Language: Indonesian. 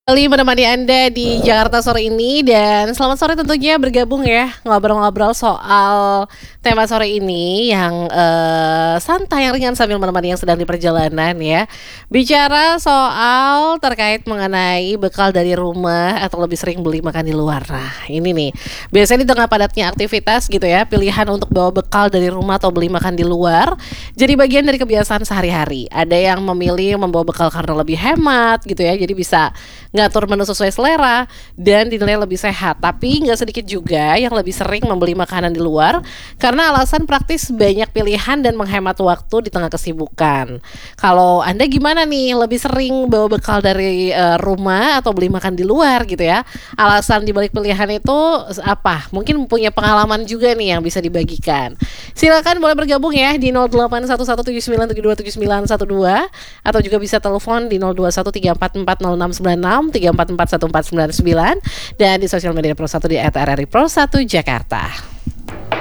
Kembali menemani Anda di Jakarta sore ini dan selamat sore tentunya bergabung ya ngobrol-ngobrol soal tema sore ini yang santai yang ringan sambil menemani yang sedang di perjalanan ya. Bicara soal terkait mengenai bekal dari rumah atau lebih sering beli makan di luar. Nah, ini nih. Biasanya di tengah padatnya aktivitas gitu ya, pilihan untuk bawa bekal dari rumah atau beli makan di luar jadi bagian dari kebiasaan sehari-hari. Ada yang memilih membawa bekal karena lebih hemat gitu ya. Jadi bisa ngatur menu sesuai selera dan dinilai lebih sehat. Tapi nggak sedikit juga yang lebih sering membeli makanan di luar karena alasan praktis, banyak pilihan dan menghemat waktu di tengah kesibukan. Kalau Anda gimana nih? Lebih sering bawa bekal dari rumah atau beli makan di luar gitu ya? Alasan dibalik pilihan itu apa? Mungkin punya pengalaman juga nih yang bisa dibagikan. Silakan boleh bergabung ya di 081179727912 atau juga bisa telepon di 0213440696 3441499 dan di sosial media Pro1 di @rri Pro1 Jakarta.